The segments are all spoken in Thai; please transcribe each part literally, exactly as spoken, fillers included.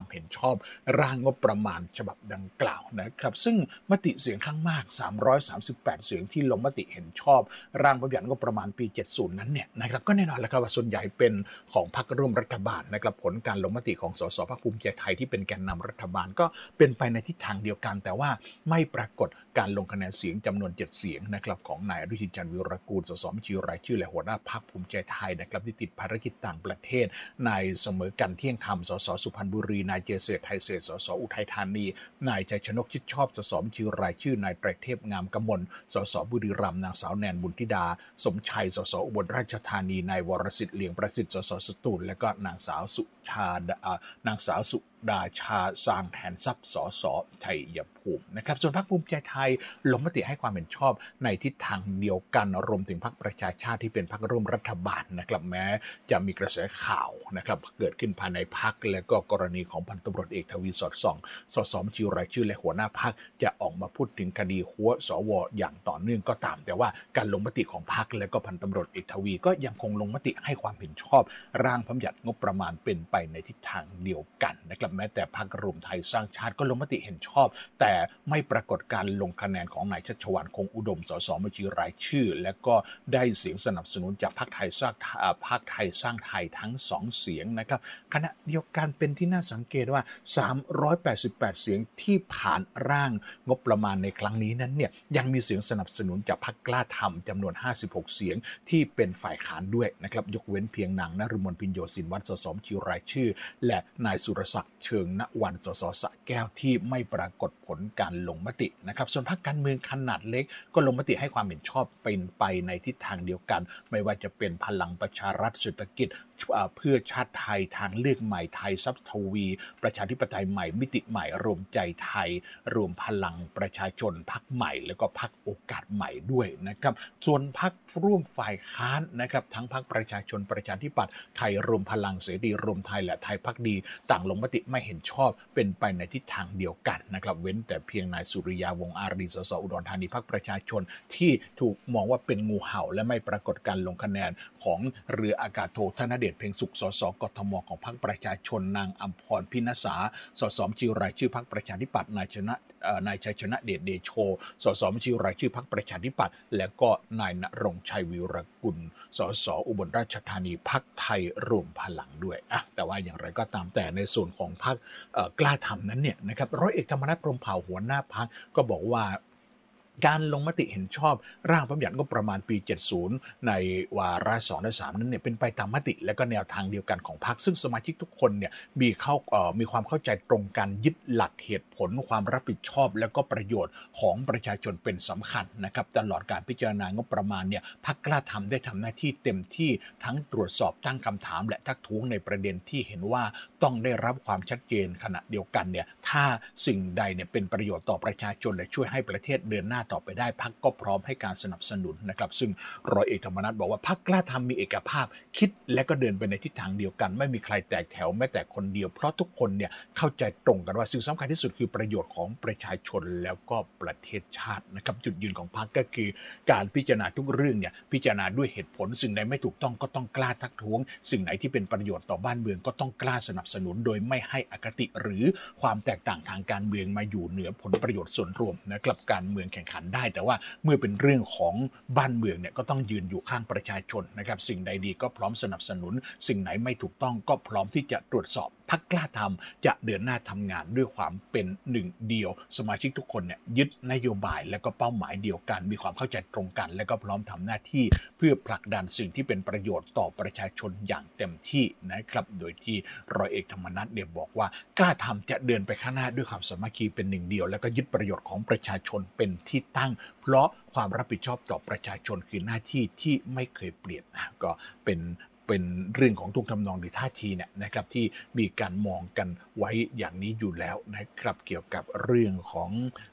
เห็นชอบร่างงบประมาณฉบับดังกล่าวนะครับซึ่งมติเสียงข้างมากสามร้อยสามสิบแปดเสียงที่ลงมติเห็นชอบร่างพระบัญญัติงบประมาณปีเจ็ดสิบนั้นเนี่ยนะครับก็แน่นอนแล้วครับว่าส่วนใหญ่เป็นของพรรคร่วมรัฐบาลนะครับผลการลงมติของสสพรรคภูมิใจไทยที่เป็นแกนนำรัฐบาลก็เป็นไปในทิศทางเดียวกันแต่ว่าไม่ปรากฏการลงคะแนนเสียงจำนวนเจ็ดเสียงนะครับของนายอนุทิน ชาญวีรกูลสสบัญชีรายชื่อและหัวหน้าพรรคภูมิใจไทยนะครับที่ติดภารกิจต่างประเทศนายเสมอกันเที่ยงธรรมสสสุพรรณบุรีนายเจเศรษฐ์ไทยเศรษฐ์สสอุทัยธานีนายชัยชนกชิดชอบสสบัญชีรายชื่อนายไตรเทพงามกมลสสบุรีรัมย์นางสาวแนนบุญธิดาสมชัยสสอุบลราชธานีนายวรสิทธิ์เลียงประสิทธิ์สสสตูลและก็นางสาวสุชาดานางสาวสุดาชาสร้างแทนทรัพย์สสชัยภูมินะครับส่วนพรรคภูมิใจไทยลงมติให้ความเห็นชอบในทิศทางเดียวกันรวมถึงพรรคประชาชาติที่เป็นพรรคร่วมรัฐบาลนะครับแม้จะมีกระแสข่าวนะครับเกิดขึ้นภายในพรรคและก็กรณีของพันตำรวจเอกทวีสอดส่องสสบัญชีรายชื่อและหัวหน้าพรรคจะออกมาพูดถึงคดีหัวสวอย่างต่อเนื่องก็ตามแต่ว่าการลงมติของพรรคและก็พันตำรวจเอกทวีก็ยังคงลงมติให้ความเห็นชอบร่างพระบัญญัติงบประมาณเป็นไปในทิศทางเดียวกันนะครับแม้แต่พรรครวมไทยสร้างชาติก็ลงมติเห็นชอบแต่ไม่ปรากฏการลงคะแนนของนายชัชวาลคงอุดมสสบัญชีรายชื่อและก็ได้เสียงสนับสนุนจากพรรคไทยสร้างพรรคไทยสร้างไทยทั้งสองเสียงนะครับขณะเดียวกันเป็นที่น่าสังเกตว่าสามร้อยแปดสิบแปดเสียงที่ผ่านร่างงบประมาณในครั้งนี้นั้นเนี่ยยังมีเสียงสนับสนุนจากพรรคกล้าทำจำนวนห้าสิบหกเสียงที่เป็นฝ่ายค้านด้วยนะครับยกเว้นเพียงนางนฤมลพิญโยสินวัฒน์สสบัญชีรายชื่อและนายสุรศักดิ์เชิงณวันสสสระแก้วที่ไม่ปรากฏผลการลงมตินะครับส่วนพรรคการเมืองขนาดเล็กก็ลงมติให้ความเห็นชอบเป็นไปในทิศทางเดียวกันไม่ว่าจะเป็นพลังประชารัฐเศรษฐกิจเพื่อชาติไทยทางเลือกใหม่ไทยทรัพย์ทวีประชาธิปไตยใหม่มิติใหม่รวมใจไทยรวมพลังประชาชนพรรคใหม่แล้วก็พรรคโอกาสใหม่ด้วยนะครับส่วนพรรคร่วมฝ่ายค้านนะครับทั้งพรรคประชาชนประชาธิปัตย์ไทยรวมพลังเสรีรวมไทยและไทยพรรคดีต่างลงมติไม่เห็นชอบเป็นไปในทิศทางเดียวกันนะครับเว้นแต่เพียงนายสุริยาวงศ์อารีสสอุดรธานีพรรคประชาชนที่ถูกมองว่าเป็นงูเห่าและไม่ปรากฏการลงคะแนนของเรืออากาศโทธนเดชเพ็งสุขสสกทมของพรรคประชาชนนางอัมพรพิณษาสสบัญชีรายชื่อพรรคประชาธิปัตย์นายชนะนายชัยชนะเดชเดโชสสบัญชีรายชื่อพรรคประชาธิปัตย์และก็นายณรงค์ชัยวีรกุลสสอุบลราชธานีพรรคไทยรวมพลังด้วยอ่ะแต่ว่าอย่างไรก็ตามแต่ในส่วนของพรรคกล้าทำนั้นเนี่ยนะครับร้อยเอกธรรมนัสพรหมเผ่าหัวหน้าพรรคก็บอกว่าการลงมติเห็นชอบร่างพระบัญญัติงบประมาณปีเจ็ดสิบในวาระสองและสามนั้นเนี่ยเป็นไปตามมติและก็แนวทางเดียวกันของพรรคซึ่งสมาชิกทุกคนเนี่ยมีเข้าเอ่อมีความเข้าใจตรงกันยึดหลักเหตุผลความรับผิดชอบและก็ประโยชน์ของประชาชนเป็นสำคัญนะครับตลอดการพิจารณางบประมาณเนี่ยพรรคกล้าทำได้ทำหน้าที่เต็มที่ทั้งตรวจสอบตั้งคำถามและทักท้วงในประเด็นที่เห็นว่าต้องได้รับความชัดเจนขณะเดียวกันเนี่ยถ้าสิ่งใดเนี่ยเป็นประโยชน์ต่อประชาชนและช่วยให้ประเทศเดินหน้าต่อไปได้พรรคก็พร้อมให้การสนับสนุนนะครับซึ่งร้อยเอกธรรมนัสบอกว่าพรรคกล้าทำมีเอกภาพคิดและก็เดินไปในทิศทางเดียวกันไม่มีใครแตกแถวแม้แต่คนเดียวเพราะทุกคนเนี่ยเข้าใจตรงกันว่าสิ่งสำคัญที่สุดคือประโยชน์ของประชาชนแล้วก็ประเทศชาตินะครับจุดยืนของพรรคก็คือการพิจารณาทุกเรื่องเนี่ยพิจารณาด้วยเหตุผลสิ่งใดไม่ถูกต้องก็ต้องกล้าทักท้วงสิ่งไหนที่เป็นประโยชน์ต่อบ้านเมืองก็ต้องกล้าสนับสนุนโดยไม่ให้อคติหรือความแตกต่างทางการเมืองมาอยู่เหนือผลประโยชน์ส่วนรวมนะครับการเมืองแข่งขันได้แต่ว่าเมื่อเป็นเรื่องของบ้านเมืองเนี่ยก็ต้องยืนอยู่ข้างประชาชนนะครับสิ่งใดดีก็พร้อมสนับสนุนสิ่งไหนไม่ถูกต้องก็พร้อมที่จะตรวจสอบพรรคกล้าทำจะเดินหน้าทำงานด้วยความเป็นหนึ่งเดียวสมาชิกทุกคนเนี่ยยึดนโยบายและก็เป้าหมายเดียวกันมีความเข้าใจตรงกันและก็พร้อมทำหน้าที่เพื่อผลักดันสิ่งที่เป็นประโยชน์ต่อประชาชนอย่างเต็มที่นะครับโดยที่ร้อยเอกธรรมนัสเนี่ยบอกว่ากล้าทำจะเดินไปข้างหน้าด้วยความสามัคคีเป็นหนึ่งเดียวและก็ยึดประโยชน์ของประชาชนเป็นที่ตั้งเพราะความรับผิดชอบต่อประชาชนคือหน้าที่ที่ไม่เคยเปลี่ยนนะก็เป็นเป็นเรื่องของทุกทำนองหรือท่าทีเนี่ยนะครับที่มีการมองกันไว้อย่างนี้อยู่แล้วนะครับเกี่ยวกับเรื่องของเอ่อ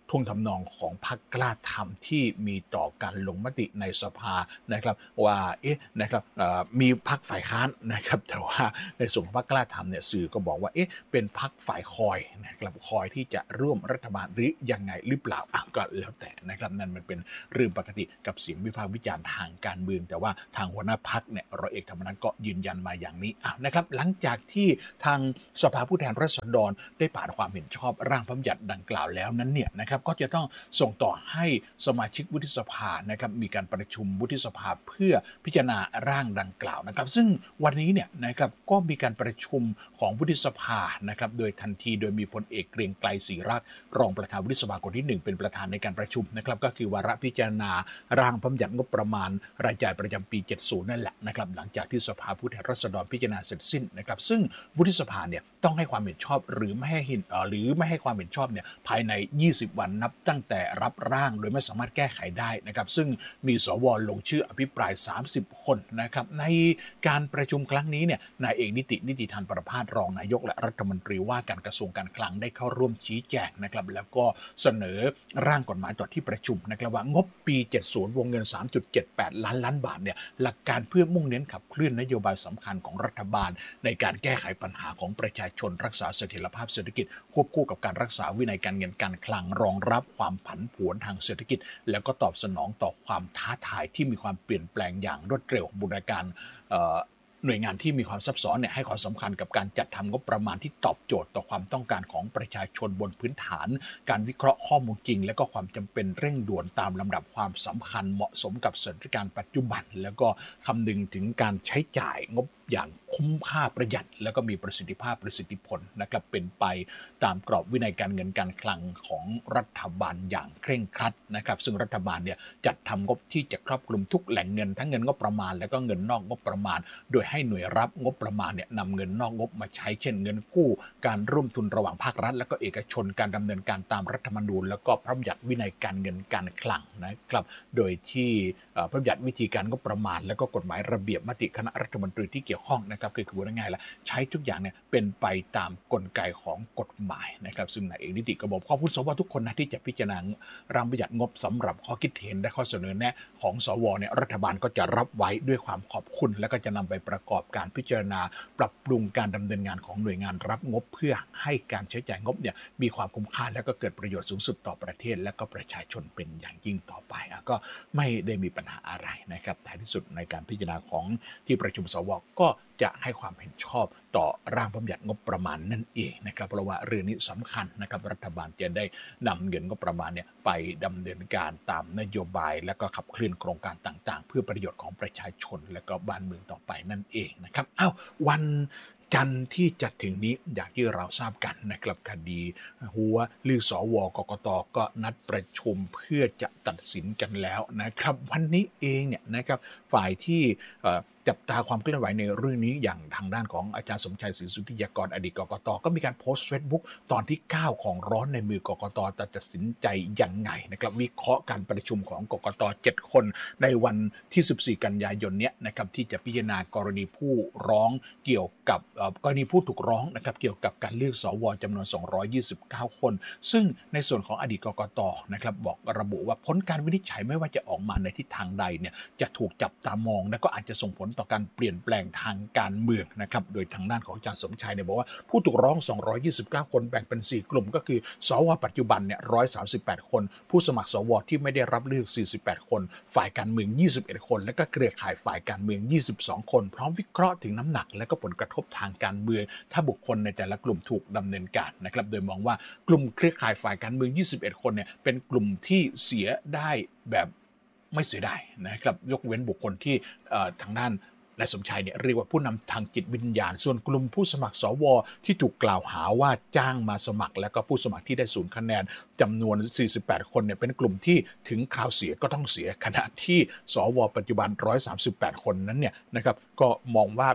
ท่วงทำนองของพรรคกล้าทำที่มีต่อการลงมติในสภานะครับว่าเอ๊ะนะครับมีพรรคฝ่ายค้านนะครับแต่ว่าในส่วนของพรรคกล้าทำเนี่ยสื่อก็บอกว่าเอ๊ะเป็นพรรคฝ่ายคอยนะครับคอยที่จะร่วมรัฐบาลหรือยังไงหรือเปล่าอ่ะก็แล้วแต่นะครับนั่นมันเป็นเรื่องปกติกับเสียงวิพากษ์วิจารณ์ทางการเมืองแต่ว่าทางหัวหน้าพรรคเนี่ยร้อยเอกธรรมนัสก็ยืนยันมาอย่างนี้อ่ะนะครับหลังจากที่ทางสภาผู้แทนราษฎรได้ผ่านความเห็นชอบร่างพระบัญญัติดังกล่าวแล้วนั้นเนี่ยนะครับก็จะต้องส่งต่อให้สมาชิกวุฒิสภานะครับมีการประชุมวุฒิสภาเพื่อพิจารณาร่างดังกล่าวนะครับซึ่งวันนี้เนี่ยนะครับก็มีการประชุมของวุฒิสภานะครับโดยทันทีโดยมีพลเอกเกรียงไกรศรีรักษ์รองประธานวุฒิสภาคนที่หนึ่งเป็นประธานในการประชุมนะครับก็คือวาระพิจารณาร่างพระบัญญัติงบประมาณรายจ่ายประจำปีเจ็ดสิบนั่นแหละนะครับหลังจากที่สภาผู้แทนราษฎรพิจารณาเสร็จสิ้นนะครับซึ่งวุฒิสภาเนี่ยต้องให้ความเห็นชอบหรือไม่ให้เห็นหรือไม่ให้ความเห็นชอบเนี่ยภายในยี่สิบวันนับตั้งแต่รับร่างโดยไม่สามารถแก้ไขได้นะครับซึ่งมีสวลงชื่ออภิปรายสามสิบคนนะครับในการประชุมครั้งนี้เนี่ยนายเอกนิตินิติธรประภาสรองนายกและรัฐมนตรีว่าการกระทรวงการคลังได้เข้าร่วมชี้แจงนะครับแล้วก็เสนอร่างกฎหมายต่อที่ประชุมนะครับว่างบปีเจ็ดสิบวงเงิน สามจุดเจ็ดแปด ล้านล้านบาทเนี่ยหลักการเพื่อมุ่งเน้นขับเคลื่อนนโยบายสำคัญของรัฐบาลในการแก้ไขปัญหาของประชาชนรักษาเสถียรภาพเศรษฐกิจควบคู่กับการรักษาวินัยการเงินการคลังรองรับความผันผวนทางเศรษฐกิจแล้วก็ตอบสนองต่อความท้าทายที่มีความเปลี่ยนแปลงอย่างรวดเร็วบูรณาการหน่วยงานที่มีความซับซ้อนเนี่ยให้ความสำคัญกับการจัดทำงบประมาณที่ตอบโจทย์ต่อความต้องการของประชาชนบนพื้นฐานการวิเคราะห์ข้อมูลจริงและก็ความจำเป็นเร่งด่วนตามลำดับความสำคัญเหมาะสมกับสถานการณ์ปัจจุบันแล้วก็คำนึงถึงการใช้จ่ายงบอย่างคุ้มค่าประหยัดแล้วก็มีประสิทธิภาพประสิทธิผลนะครับเป็นไปตามกรอบวินัยการเงินการคลังของรัฐบาลอย่างเคร่งครัดนะครับซึ่งรัฐบาลเนี่ยจัดทำงบที่จะครอบคลุมทุกแหล่งเงินทั้งเงินงบประมาณและก็เงินนอกงบประมาณโดยให้หน่วยรับงบประมาณเนี่ยนำเงินนอกงบมาใช้เช่นเงินกู้การร่วมทุนระหว่างภาครัฐและก็เอกชนการดำเนินการตามรัฐธรรมนูญแล้วก็พระบัญญัติวินัยการเงินการคลังนะครับโดยที่พระบัญญัติวิธีการงบประมาณและก็กฎหมายระเบียบมติคณะรัฐมนตรีที่เกี่ยวข้องนะครับคือคือว่าง่ายๆแล้วใช้ทุกอย่างเนี่ยเป็นไปตามกลไกของกฎหมายนะครับซึ่งนายเอกนิติก็บอกขอบคุณสวทุกคนนะที่จะพิจารณาร่างบัญญัติงบสำหรับข้อคิดเห็นและข้อเสนอแนะของสวเนี่ยรัฐบาลก็จะรับไว้ด้วยความขอบคุณและก็จะนำไปประกอบการพิจารณาปรับปรุงการดำเนินงานของหน่วยงานรับงบเพื่อให้การใช้จ่ายงบเนี่ยมีความคุ้มค่าและก็เกิดประโยชน์สูงสุดต่อประเทศและก็ประชาชนเป็นอย่างยิ่งต่อไปก็ไม่ได้มีปัญหาอะไรนะครับท้ายที่สุดในการพิจารณาของที่ประชุมสวก็จะให้ความเห็นชอบต่อร่างพระบัญญัติงบประมาณนั่นเองนะครับเพราะว่าเรื่องนี้สำคัญนะครับรัฐบาลจะได้นำเงินงบประมาณเนี่ยไปดำเนินการตามนโยบายและก็ขับเคลื่อนโครงการต่างๆเพื่อประโยชน์ของประชาชนและก็บ้านเมืองต่อไปนั่นเองนะครับอ้าววันจันทร์ที่จะถึงนี้อย่างที่เราทราบกันนะครับคดีหัวลือสวกกตก็นัดประชุมเพื่อจะตัดสินกันแล้วนะครับวันนี้เองเนี่ยนะครับฝ่ายที่จับตาความเคลื่อนไหวในเรื่องนี้อย่างทางด้านของอาจารย์สมชัยศรีสุทธิยากรอดีตกกตก็มีการโพสต์เฟซบุ๊กตอนที่เก้าของร้อนในมือกกตจะตัดสินใจยังไงนะครับวิเคราะห์การประชุมของกกตเจ็ดคนในวันที่สิบสี่กันยายนเนี้ยนะครับที่จะพิจารณากรณีผู้ร้องเกี่ยวกับกรณีผู้ถูกร้องนะครับเกี่ยวกับการเลือกสวจำนวนสองร้อยยี่สิบเก้าคนซึ่งในส่วนของอดีตกกตนะครับบอกระบุว่าผลการวินิจฉัยไม่ว่าจะออกมาในทิศทางใดเนี่ยจะถูกจับตามองและก็อาจจะส่งผลต่อการเปลี่ยนแปลงทางการเมืองนะครับโดยทางด้านของอาจารย์สมชัยเนี่ยบอกว่าผู้ถูกร้องสองร้อยยี่สิบเก้าคนแบ่งเป็นสี่กลุ่มก็คือสวปัจจุบันเนี่ยหนึ่งร้อยสามสิบแปดคนผู้สมัครสวที่ไม่ได้รับเลือกสี่สิบแปดคนฝ่ายการเมืองยี่สิบเอ็ดคนและก็เครือข่ายฝ่ายการเมืองยี่สิบสองคนพร้อมวิเคราะห์ถึงน้ำหนักและก็ผลกระทบทางการเมืองถ้าบุคคลในแต่ละกลุ่มถูกดำเนินการนะครับโดยมองว่ากลุ่มเครือข่ายฝ่ายการเมืองยี่สิบเอ็ดคนเนี่ยเป็นกลุ่มที่เสียได้แบบไม่เสียดายนะครับยกเว้นบุคคลที่ทางด้านนายสมชัยเนี่ยเรียกว่าผู้นำทางจิตวิญญาณส่วนกลุ่มผู้สมัครสวที่ถูกกล่าวหาว่าจ้างมาสมัครและก็ผู้สมัครที่ได้ศูนย์คะแนนจำนวนสี่สิบแปดคนเนี่ยเป็นกลุ่มที่ถึงคราวเสียก็ต้องเสียขณะที่สวปัจจุบันหนึ่งร้อยสามสิบแปดคนนั้นเนี่ยนะครับก็มองว่า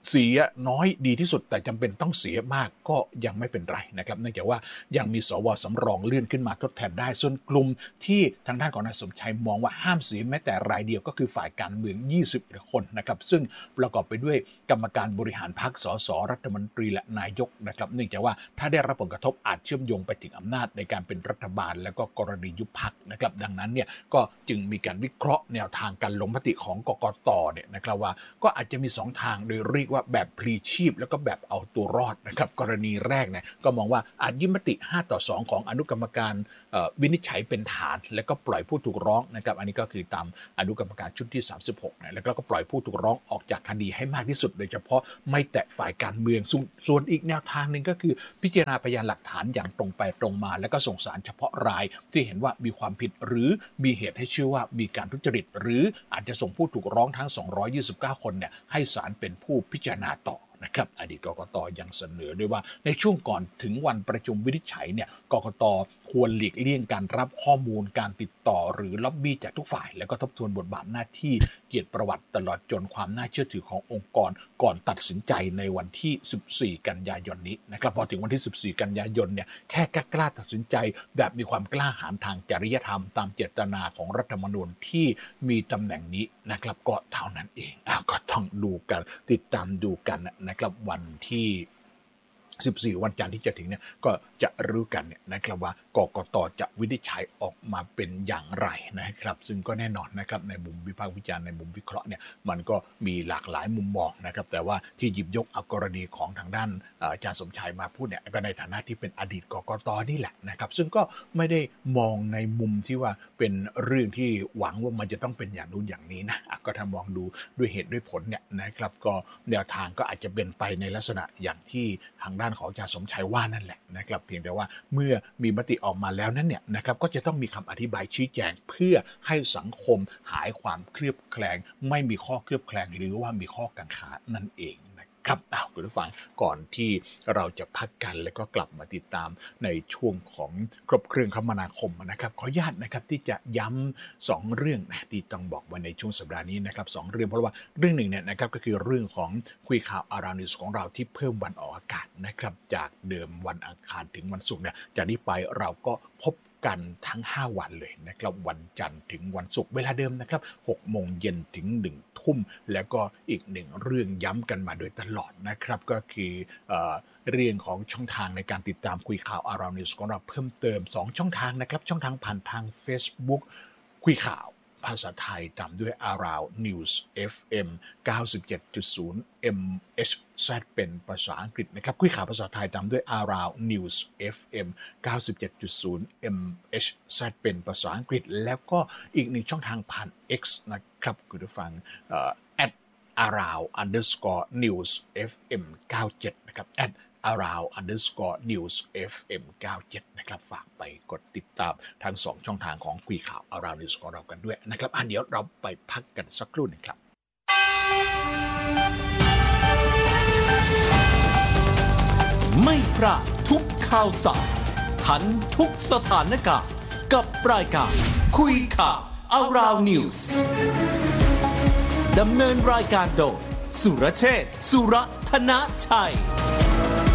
เสียน้อยดีที่สุดแต่จำเป็นต้องเสียมากก็ยังไม่เป็นไรนะครับเนื่องจากว่ายังมีสวสำรองเลื่อนขึ้นมาทดแทนได้ส่วนกลุ่มที่ทางด้านของนายสมชัยมองว่าห้ามเสียแม้แต่รายเดียวก็คือฝ่ายการเมืองยี่สิบคนนะครับซึ่งประกอบไปด้วยกรรมการบริหารพรรคสสรัฐมนตรีและนายกนะครับเนื่องจากว่าถ้าได้รับผลกระทบอาจเชื่อมโยงไปถึงอำนาจในการเป็นรัฐบาลและก็กรณียุบพรรคนะครับดังนั้นเนี่ยก็จึงมีการวิเคราะห์แนวทางการลงมติของกกตเนี่ยนะครับว่าก็อาจจะมีสองทางโดยเรียกว่าแบบพลีชีพแล้วก็แบบเอาตัวรอดนะครับกรณีแรกเนี่ยก็มองว่าอาจยื่นมติห้าต่อสองของอนุกรรมการวินิจฉัยเป็นฐานแล้วก็ปล่อยผู้ถูกร้องนะครับอันนี้ก็คือตามอนุกรรมการชุดที่สามสิบหกนะแล้วก็ปล่อยผู้ถูกร้องออกจากคดีให้มากที่สุดโดยเฉพาะไม่แตะฝ่ายการเมืองส่วนอีกแนวทางหนึ่งก็คือพิจารณาพยานหลักฐานอย่างตรงไปตรงมาแล้วก็ส่งสารเฉพาะรายที่เห็นว่ามีความผิดหรือมีเหตุให้เชื่อว่ามีการทุจริตหรืออาจจะส่งผู้ถูกร้องทั้งสองร้อยยี่สิบเก้าคนเนี่ยให้ศาลเป็นผู้พิจารณาต่อนะครับอดีตกกต.ยังเสนอด้วยว่าในช่วงก่อนถึงวันประชุมวินิจฉัยเนี่ยกกต.ควรหลีกเลี่ยงการรับข้อมูลการติดต่อหรือล็อบบี้จากทุกฝ่ายแล้วก็ทบทวนบทบาทหน้าที่เกียรติประวัติตลอดจนความน่าเชื่อถือขององค์กรก่อนตัดสินใจในวันที่สิบสี่กันยายนนี้นะครับพอถึงวันที่สิบสี่กันยายนเนี่ยแค่กล้าตัดสินใจแบบมีความกล้าหาญทางจริยธรรมตามเจตนาของรัฐธรรมนูญที่มีตำแหน่งนี้นะครับก็เท่านั้นเองอ่ะก็ต้องดูกันติดตามดูกันนะครับวันที่สิบสี่วันจันทร์ที่จะถึงเนี่ยก็จะรู้กันเนี่ยนะครับว่ากกต.จะวินิจฉัยออกมาเป็นอย่างไรนะครับซึ่งก็แน่นอนนะครับในมุมวิพากษ์วิจารณ์ในมุมวิเคราะห์เนี่ยมันก็มีหลากหลายมุมมองนะครับแต่ว่าที่หยิบยกเอากรณีของทางด้านอาจารย์สมชัยมาพูดเนี่ยก็ในฐานะที่เป็นอดีตกกต.นี่แหละนะครับซึ่งก็ไม่ได้มองในมุมที่ว่าเป็นเรื่องที่หวังว่ามันจะต้องเป็นอย่างนู้นอย่างนี้นะก็ถ้ามองดูด้วยเหตุด้วยผลเนี่ยนะครับก็แนวทางก็อาจจะเป็นไปในลักษณะอย่างที่ทางด้านของอาจารย์สมชัยว่านั่นแหละนะครับเพียงแต่ว่าเมื่อมีมติออกมาแล้วนั้นเนี่ยนะครับก็จะต้องมีคำอธิบายชี้แจงเพื่อให้สังคมหายความเคลือบแคลงไม่มีข้อเคลือบแคลงหรือว่ามีข้อกังขานั่นเองครับอ้าวคุณผู้ฟังก่อนที่เราจะพักกันแล้วก็กลับมาติดตามในช่วงของครบเครื่องคมนาคมนะครับขออนุญาตนะครับที่จะย้ำสองเรื่องนะที่ต้องบอกไว้ในช่วงสัปดาห์นี้นะครับสองเรื่องเพราะว่าเรื่องหนึ่งเนี่ยนะครับก็คือเรื่องของคุยข่าวอารานิวส์ของเราที่เพิ่มวันออกอากาศนะครับจากเดิมวันอังคารถึงวันศุกร์เนี่ยจากนี้ไปเราก็พบกันทั้งห้าวันเลยนะครับวันจันทร์ถึงวันศุกร์เวลาเดิมนะครับหกโมงเย็นถึงหนึ่งทุ่มแล้วก็อีกหนึ่งเรื่องย้ำกันมาโดยตลอดนะครับก็คือเอ่อเรื่องของช่องทางในการติดตามคุยข่าว Around News ของเราเพิ่มเติมสองช่องทางนะครับช่องทางผ่านทาง Facebook คุยข่าวภาษาไทยตามด้วย Around News เอฟ เอ็ม เก้าสิบเจ็ดจุดศูนย์ เอ็ม เอช ซี เป็นภาษาอังกฤษนะครับคุยข่าวภาษาไทยตามด้วย Around News เอฟ เอ็ม เก้าสิบเจ็ดจุดศูนย์ เอ็ม เอช ซี เป็นภาษาอังกฤษแล้วก็อีกหนึ่งช่องทางผ่าน X นะครับคุณผู้ฟังเอ่อ at around underscore news เอฟ เอ็ม เก้าสิบเจ็ดนะครับ at around underscore news เอฟ เอ็ม เก้าสิบเจ็ดนะครับฝากไปกดติดตามทั้งสองช่องทางของคุยข่าว Around News ของเรากันด้วยนะครับอ่ะเดี๋ยวเราไปพักกันสักครู่หนึ่งครับไม่พลาดทุกข่าวสารทันทุกสถานการณ์กับรายการคุยข่าว Around News ดำเนินรายการโดยสุรเชษฐ์ สุรธนชัย